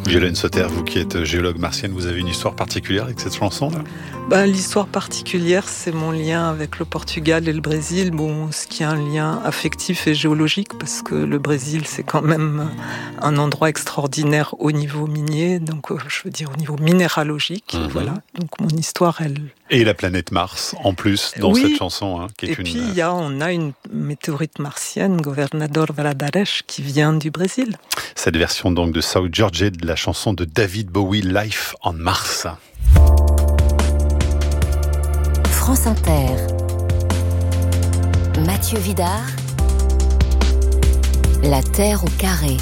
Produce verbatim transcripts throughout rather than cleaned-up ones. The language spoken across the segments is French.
Violaine Sauter, vous qui êtes géologue martienne, vous avez une histoire particulière avec cette chanson-là ? Ben, l'histoire particulière, c'est mon lien avec le Portugal et le Brésil. Bon, ce qui est un lien affectif et géologique, parce que le Brésil, c'est quand même un endroit extraordinaire au niveau minier, donc je veux dire au niveau minéralogique. Mmh. Voilà. Donc mon histoire, elle... Et la planète Mars, en plus, dans oui. cette chanson. Hein, qui est et une... puis, il y a, on a une météorite martienne, Governador Valadares, qui vient du Brésil. Cette version donc de South Georgia, de la chanson de David Bowie, Life on Mars. France Inter. Mathieu Vidard. La Terre au carré.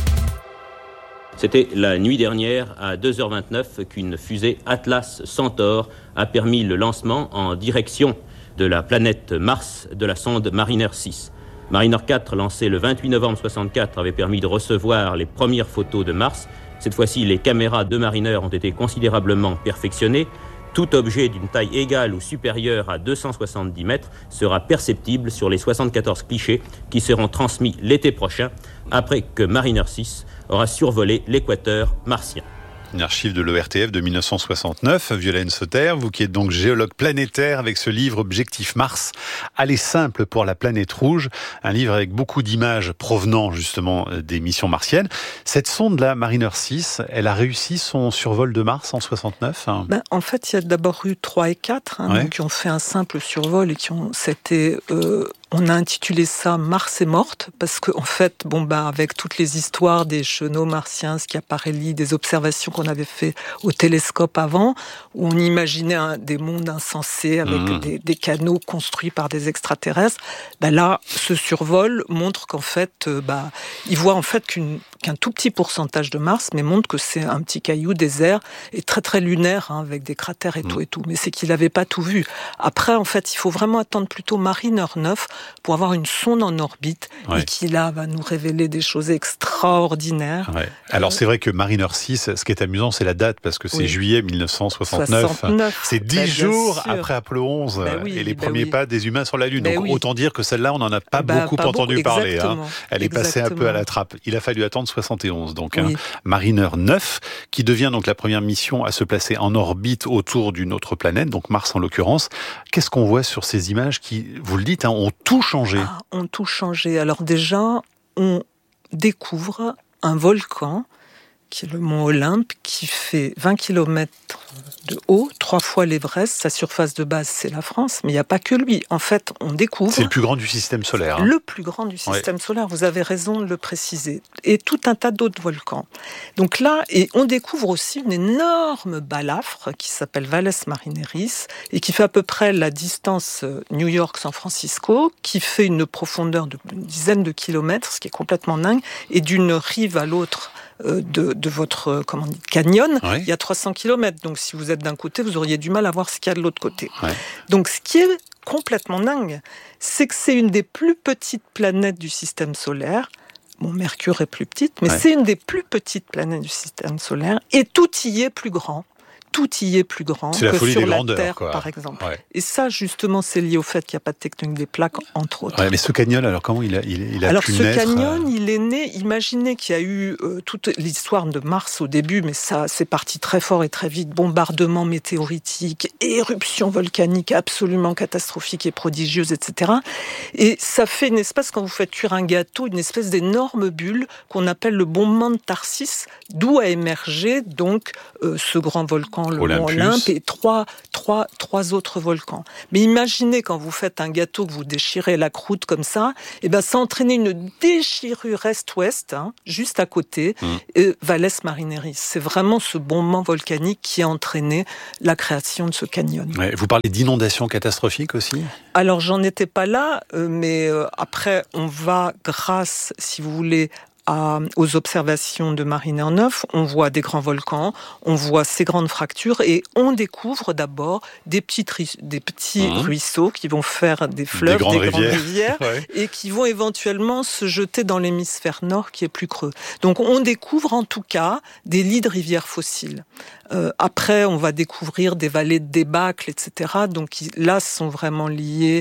C'était la nuit dernière, à deux heures vingt-neuf, qu'une fusée Atlas Centaure a permis le lancement en direction de la planète Mars de la sonde Mariner six. Mariner quatre, lancé le vingt-huit novembre soixante-quatre, avait permis de recevoir les premières photos de Mars. Cette fois-ci, les caméras de Mariner ont été considérablement perfectionnées. Tout objet d'une taille égale ou supérieure à deux cent soixante-dix mètres sera perceptible sur les soixante-quatorze clichés qui seront transmis l'été prochain, après que Mariner six aura survolé l'équateur martien. Une archive de l'O R T F de mille neuf cent soixante-neuf. Violaine Sauter, vous qui êtes donc géologue planétaire avec ce livre Objectif Mars, aller simple pour la planète rouge, un livre avec beaucoup d'images provenant justement des missions martiennes. Cette sonde là, Mariner six, elle a réussi son survol de Mars en soixante-neuf. Ben, en fait, il y a d'abord eu trois et quatre, hein, ouais. donc, qui ont fait un simple survol et qui ont, c'était, euh, on a intitulé ça Mars est morte, parce que en fait, bon ben, avec toutes les histoires des chenaux martiens, ce qui apparaît lié, des observations qu'on avait fait au télescope avant, où on imaginait un, des mondes insensés avec mmh. des, des canaux construits par des extraterrestres. Ben là, ce survol montre qu'en fait, euh, ben, ils voient en fait qu'une, qu'un tout petit pourcentage de Mars, mais montre que c'est un petit caillou désert et très très lunaire, hein, avec des cratères et mmh. tout et tout. Mais c'est qu'il n'avait pas tout vu. Après, en fait, il faut vraiment attendre plutôt Mariner neuf pour avoir une sonde en orbite ouais. et qui là va nous révéler des choses extraordinaires. Ouais. Alors euh, c'est vrai que Mariner six, ce qui est amusant, c'est la date, parce que c'est oui. juillet mille neuf cent soixante-neuf. soixante-neuf. C'est dix bah, jours sûr. après Apollo onze bah oui, et les bah premiers oui. pas des humains sur la Lune. Bah Donc oui. autant dire que celle-là, on n'en a pas bah, beaucoup pas entendu beaucoup. parler. Hein. Elle est exactement. passée un peu à la trappe. Il a fallu attendre soixante et onze. Donc oui. hein. Mariner neuf, qui devient donc la première mission à se placer en orbite autour d'une autre planète, donc Mars en l'occurrence. Qu'est-ce qu'on voit sur ces images qui, vous le dites, hein, ont tout changé? Ah, ont tout changé. Alors déjà, on découvre un volcan qui est le mont Olympe, qui fait vingt kilomètres de haut, trois fois l'Everest. Sa surface de base, c'est la France, mais il n'y a pas que lui. En fait, on découvre... C'est le plus grand du système solaire. Hein. Le plus grand du système ouais. solaire, vous avez raison de le préciser. Et tout un tas d'autres volcans. Donc là, et on découvre aussi une énorme balafre qui s'appelle Valles Marineris et qui fait à peu près la distance New York-San Francisco, qui fait une profondeur de une dizaine de kilomètres, ce qui est complètement dingue, et d'une rive à l'autre De, de votre comment on dit, canyon, oui. il y a trois cents kilomètres. Donc, si vous êtes d'un côté, vous auriez du mal à voir ce qu'il y a de l'autre côté. Oui. Donc, ce qui est complètement dingue, c'est que c'est une des plus petites planètes du système solaire. Bon, Mercure est plus petite, mais oui. c'est une des plus petites planètes du système solaire. Et tout y est plus grand. Tout y est plus grand c'est que la folie sur des la grandeurs, Terre, quoi. par exemple. Ouais. Et ça, justement, c'est lié au fait qu'il n'y a pas de tectonique des plaques, entre autres. Ouais, mais ce canyon, alors comment il a, il, il a alors, pu naître Alors, ce canyon, euh... il est né, imaginez qu'il y a eu euh, toute l'histoire de Mars au début, mais ça, c'est parti très fort et très vite. Bombardement météoritique, éruption volcanique absolument catastrophique et prodigieuse, et cetera. Et ça fait une espèce, quand vous faites cuire un gâteau, une espèce d'énorme bulle qu'on appelle le bombement de Tharsis, d'où a émergé donc euh, ce grand volcan, le mont Olympe, et trois, trois, trois autres volcans. Mais imaginez quand vous faites un gâteau, que vous déchirez la croûte comme ça, et ben ça entraînait une déchirure est-ouest, hein, juste à côté, mmh. et Valles Marineris. C'est vraiment ce bombement volcanique qui a entraîné la création de ce canyon. Ouais, vous parlez d'inondations catastrophiques aussi ? Alors j'en étais pas là, euh, mais euh, après on va, grâce, si vous voulez, À, aux observations de Mariner neuf, on voit des grands volcans, on voit ces grandes fractures et on découvre d'abord des petits, des petits mmh. ruisseaux qui vont faire des fleuves, des grandes des rivières, grandes rivières ouais. et qui vont éventuellement se jeter dans l'hémisphère nord qui est plus creux. Donc on découvre en tout cas des lits de rivières fossiles. Euh, après, on va découvrir des vallées de débâcle, et cetera. Donc là, sont vraiment liés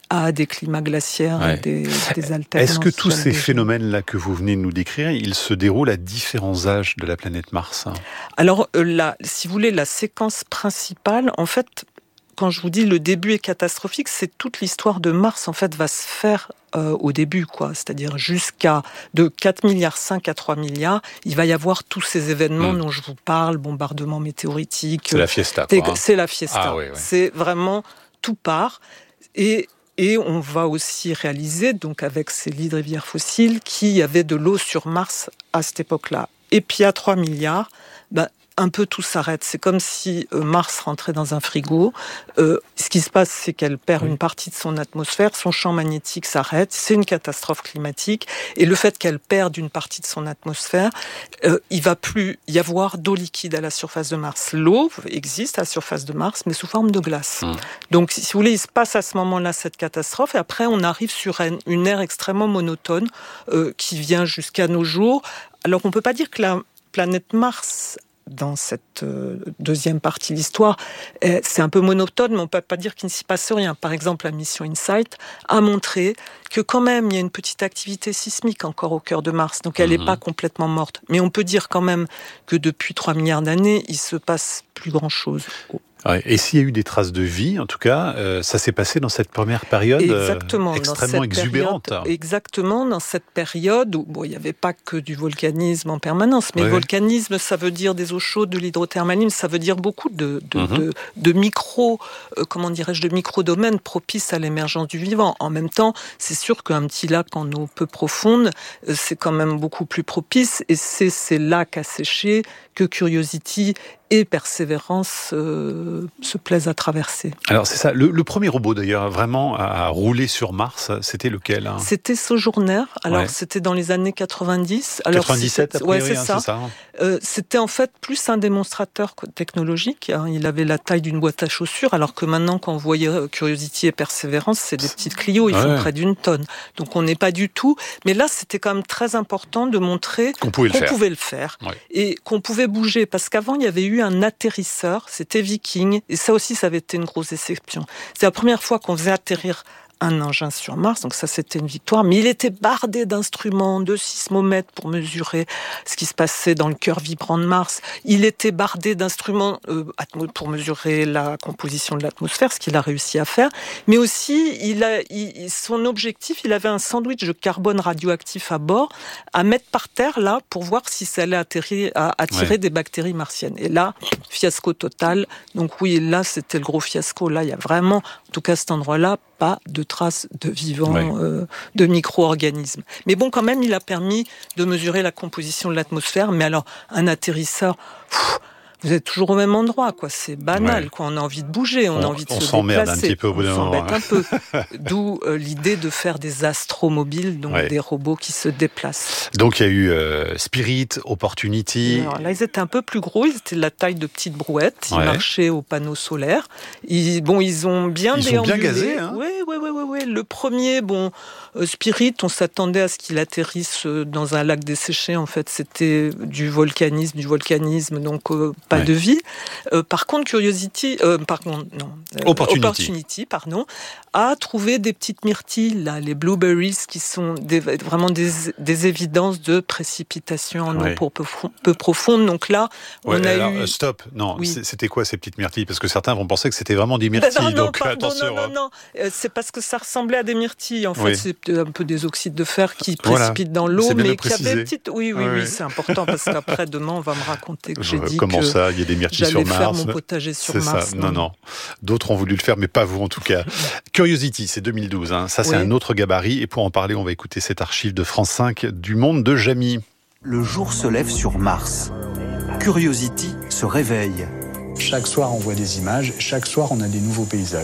à des climats glaciaires, ouais. des, des alternances. Est-ce que tous ces phénomènes-là que vous venez de nous décrire, ils se déroulent à différents âges de la planète Mars? Alors, euh, là, si vous voulez, la séquence principale, en fait, quand je vous dis le début est catastrophique, c'est toute l'histoire de Mars, en fait, va se faire euh, au début, quoi. C'est-à-dire jusqu'à de quatre virgule cinq milliards à trois milliards, il va y avoir tous ces événements mmh. dont je vous parle, bombardement météoritique. C'est la fiesta, quoi. C'est la fiesta. Ah, oui, oui. C'est vraiment tout part. Et Et on va aussi réaliser, donc avec ces lits de rivières fossiles, qu'il y avait de l'eau sur Mars à cette époque-là. Et puis à trois milliards, ben, un peu tout s'arrête. C'est comme si euh, Mars rentrait dans un frigo. Euh, ce qui se passe, c'est qu'elle perd oui. une partie de son atmosphère, son champ magnétique s'arrête, c'est une catastrophe climatique. Et le fait qu'elle perde une partie de son atmosphère, euh, il va plus y avoir d'eau liquide à la surface de Mars. L'eau existe à la surface de Mars, mais sous forme de glace. Mmh. Donc, si vous voulez, il se passe à ce moment-là cette catastrophe, et après, on arrive sur une ère extrêmement monotone euh, qui vient jusqu'à nos jours. Alors, on peut pas dire que la planète Mars, dans cette euh, deuxième partie de l'histoire, euh, c'est un peu monotone, mais on ne peut pas dire qu'il ne s'y passe rien. Par exemple, la mission InSight a montré que quand même, il y a une petite activité sismique encore au cœur de Mars, donc elle n'est mmh. pas complètement morte. Mais on peut dire quand même que depuis trois milliards d'années, il se passe plus grand-chose. Ouais. Et s'il y a eu des traces de vie, en tout cas, euh, ça s'est passé dans cette première période exactement, euh, extrêmement exubérante. Période, exactement, dans cette période où bon, il n'y avait pas que du volcanisme en permanence, mais ouais. le volcanisme, ça veut dire des eaux chaudes, de l'hydrothermalisme, ça veut dire beaucoup de, de, mm-hmm. de, de micro, euh, comment dirais-je, de micro-domaines propices à l'émergence du vivant. En même temps, c'est sûr qu'un petit lac en eau peu profonde, euh, c'est quand même beaucoup plus propice, et c'est ces lacs asséchés que Curiosity et Persévérance euh, se plaisent à traverser. Alors c'est ça, le, le premier robot d'ailleurs vraiment à rouler sur Mars, c'était lequel hein? C'était Sojourner, alors ouais. c'était dans les années quatre-vingt-dix. Alors, quatre-vingt-dix-sept a priori, ouais, c'est, hein, ça. c'est ça. Euh, c'était en fait plus un démonstrateur technologique, hein. Il avait la taille d'une boîte à chaussures, alors que maintenant quand vous voyez Curiosity et Persévérance, c'est des petites Clio, ils ouais. font près d'une tonne. Donc on n'est pas du tout, mais là c'était quand même très important de montrer qu'on pouvait qu'on le faire, pouvait le faire ouais. et qu'on pouvait bouger, parce qu'avant il y avait eu un atterrisseur, c'était Viking, et ça aussi ça avait été une grosse déception. C'est la première fois qu'on faisait atterrir un engin sur Mars, donc ça c'était une victoire, mais il était bardé d'instruments, de sismomètres pour mesurer ce qui se passait dans le cœur vibrant de Mars. Il était bardé d'instruments euh, pour mesurer la composition de l'atmosphère, ce qu'il a réussi à faire, mais aussi il a, il, son objectif, il avait un sandwich de carbone radioactif à bord à mettre par terre là pour voir si ça allait atterrir, à, attirer ouais. des bactéries martiennes. Et là, fiasco total. Donc oui, là c'était le gros fiasco. Là, il y a vraiment, en tout cas cet endroit-là, pas de traces de vivants, ouais. euh, de micro-organismes. Mais bon, quand même, il a permis de mesurer la composition de l'atmosphère. Mais alors, un atterrisseur, pff, vous êtes toujours au même endroit, quoi. C'est banal, ouais. quoi. On a envie de bouger, on, on a envie de on se s'emmerde déplacer. un petit peu au bout d'un moment. On s'embête un peu. D'où euh, l'idée de faire des astromobiles, donc ouais. des robots qui se déplacent. Donc il y a eu euh, Spirit, Opportunity. Alors, là, ils étaient un peu plus gros. Ils étaient de la taille de petites brouettes. Ils ouais. marchaient aux panneaux solaires. Ils, bon, ils ont bien ils déambulé. Ils ont bien gazé, hein. Oui, oui, oui, oui, oui. Le premier, bon, euh, Spirit, on s'attendait à ce qu'il atterrisse dans un lac desséché. En fait, c'était du volcanisme, du volcanisme, donc euh, pas ouais. de vie. Euh, par contre, Curiosity, euh, par contre, non, euh, Opportunity. Opportunity, pardon, a trouvé des petites myrtilles, là, les blueberries, qui sont des, vraiment des, des évidences de précipitation en ouais. eau pour peu, peu profonde. Donc là, ouais, on a alors, eu... Euh, stop, non, oui. c'était quoi ces petites myrtilles? Parce que certains vont penser que c'était vraiment des myrtilles, non, non, donc pardon, attention. Non, non, non, euh, c'est parce que ça ressemblait à des myrtilles. En fait, oui. c'est un peu des oxydes de fer qui voilà. précipitent dans l'eau, mais qui avaient des petites... Oui, oui, oui, oui, c'est important, parce qu'après, demain, on va me raconter que j'ai dit Comment que ça, il y a des myrtilles sur Mars. J'allais faire mon potager sur c'est Mars. Ça. Non, non. D'autres ont voulu le faire, mais pas vous en tout cas. Curiosity, c'est deux mille douze. Hein. Ça, c'est oui. un autre gabarit. Et pour en parler, on va écouter cette archive de France cinq du monde de Jamy. Le jour se lève sur Mars. Curiosity se réveille. Chaque soir, on voit des images. Chaque soir, on a des nouveaux paysages.